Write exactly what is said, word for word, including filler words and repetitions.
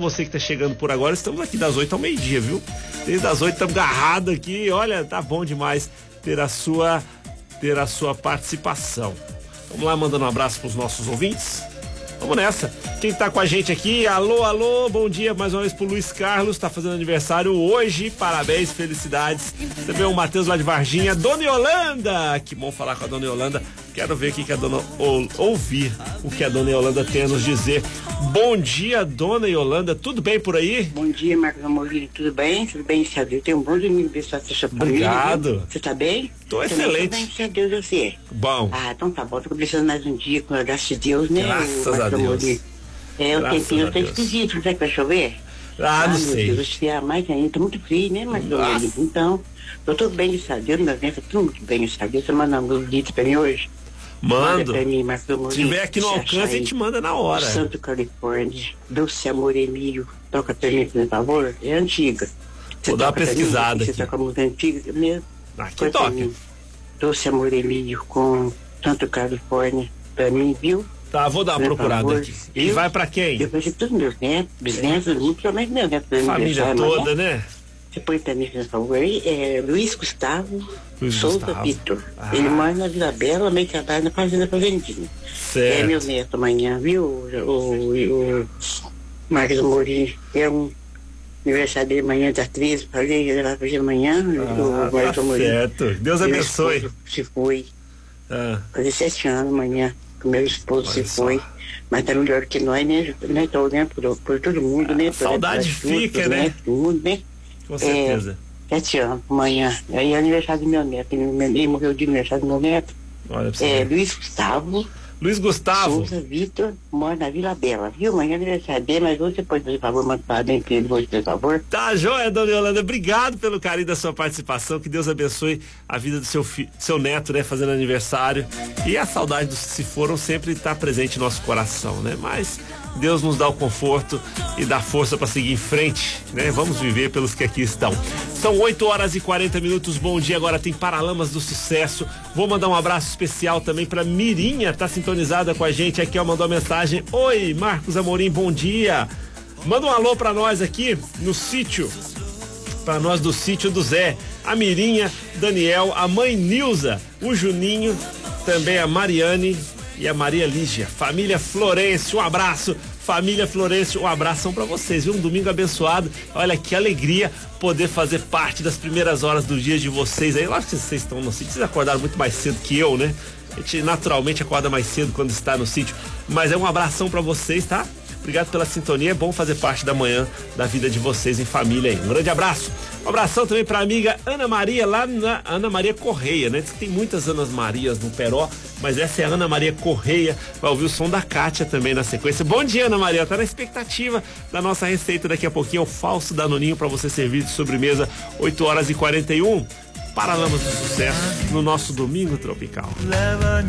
você que tá chegando por agora, estamos aqui das oito ao meio-dia, viu? Desde as oito estamos agarrados aqui, olha, tá bom demais ter a sua, ter a sua participação. Vamos lá, mandando um abraço pros nossos ouvintes. Vamos nessa. Quem tá com a gente aqui, alô, alô, bom dia mais uma vez pro Luiz Carlos, tá fazendo aniversário hoje, parabéns, felicidades. Também o Matheus lá de Varginha, Dona Yolanda, que bom falar com a Dona Yolanda, quero ver o que, que a Dona, ou, ouvir o que a Dona Yolanda tem a nos dizer. Bom dia, Dona Yolanda, tudo bem por aí? Bom dia, Marcos Amorim, tudo bem? Tudo bem, senhor Deus? Tenho um bom domingo, abençoado seja para mim. Obrigado. Você tá bem? Tô Também excelente. Tô bem, senhor Deus, você. Bom. Ah, então tá bom, tô precisando mais um dia, com a graça de Deus, né? Graças a Deus. Amorim. É, o Graças tempinho a tá Deus. esquisito, será que vai chover? Ah, não meu sei. Deus, esfriar mais ainda, tá muito frio, né, Marcos Amorim? Então, eu tô bem, graças a Deus, meu neto, tudo muito bem, graças a Deus. Você manda um vídeo pra mim hoje? Mando. Manda pra mim, Marcos Amorim. Se tiver aqui no alcance, a gente manda na hora. Santo Califórnia, Doce Amor Emílio, toca pra mim, por favor, é antiga. Você Vou dar uma toca pra mim? pesquisada Você aqui. toca música antiga mesmo? Aqui Foi pra toca. mim. Doce Amor Emílio com Santo Califórnia, pra mim, viu? Tá, vou dar uma Por procurada favor, aqui. E viu? vai pra quem? Eu conheci todos meus netos, bisnetos, principalmente meus netos. Família aniversário, toda, né? né? Você põe pra mim, por favor, aí, é Luiz Gustavo Luiz Souza Gustavo. Vitor. Ah. Ele mora na Vila Bela, meio que na Fazenda Fazendinha. É meu Certo. neto amanhã, viu? O, o, o Marcos Amorim é um aniversário dele amanhã das treze, falei, ele vai fazer amanhã. Ah, o Marcos tá Amorim. certo. Deus Meu abençoe. esposo se foi, Ah, fazer sete anos amanhã. O meu esposo Olha se só. foi. Mas tá melhor que nós, né? Né? Tô olhando por, por todo mundo, né? A saudade Por tudo, fica, por né? Tudo, né? com certeza. Sete anos amanhã. Aí é aniversário do meu neto. Ele, ele morreu de aniversário do meu neto. Olha pra você É, ver. Luiz Gustavo Luiz Gustavo. Souza Vitor, mora na Vila Bela, viu? Amanhã é aniversário dele, mas hoje você pode, por favor, mandar parabéns pra ele hoje, por favor. Tá, joia, Dona Yolanda. Obrigado pelo carinho da sua participação. Que Deus abençoe a vida do seu, fi, seu neto, né? Fazendo aniversário. E a saudade dos que se foram sempre está presente em nosso coração, né? Mas Deus nos dá o conforto e dá força para seguir em frente, né? Vamos viver pelos que aqui estão. São oito horas e quarenta minutos. Bom dia. Agora tem Paralamas do Sucesso. Vou mandar um abraço especial também para Mirinha, tá sintonizada com a gente aqui, ó, mandou uma mensagem. Oi, Marcos Amorim, bom dia. Manda um alô para nós aqui no sítio, para nós do sítio do Zé, a Mirinha, Daniel, a mãe Nilza, o Juninho, também a Mariane e a Maria Lígia. Família Florencio, um abraço. Família Florencio, um abração pra vocês, viu? Um domingo abençoado. Olha que alegria poder fazer parte das primeiras horas do dia de vocês aí. Lógico que vocês estão no sítio, vocês acordaram muito mais cedo que eu, né? A gente naturalmente acorda mais cedo quando está no sítio. Mas é um abração pra vocês, tá? Obrigado pela sintonia, é bom fazer parte da manhã da vida de vocês em família aí. Um grande abraço. Um abração também pra amiga Ana Maria, lá na Ana Maria Correia, né? Diz que tem muitas Anas Marias no Peró, mas essa é a Ana Maria Correia. Vai ouvir o som da Kátia também na sequência. Bom dia, Ana Maria. Tá na expectativa da nossa receita daqui a pouquinho, o falso danoninho pra você servir de sobremesa, oito horas e quarenta e um. Paralamas do Sucesso no nosso Domingo Tropical.